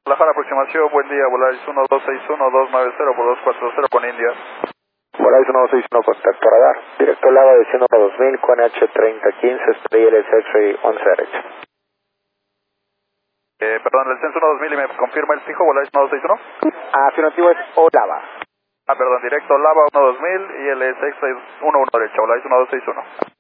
Guadalajara, aproximación, buen día, Volaris 1261-290 por 240 con India. Volaris 1261, contacto radar, directo Lava desciendo a 2000 con H3015, Spray X-Ray 11 derecha. Perdón, el censo 2000 y me confirma el fijo, Volaris 1261. Afirmativo es Olava. Perdón, directo Lava 2000 y el X-Ray 11 derecha, Volaris 1261.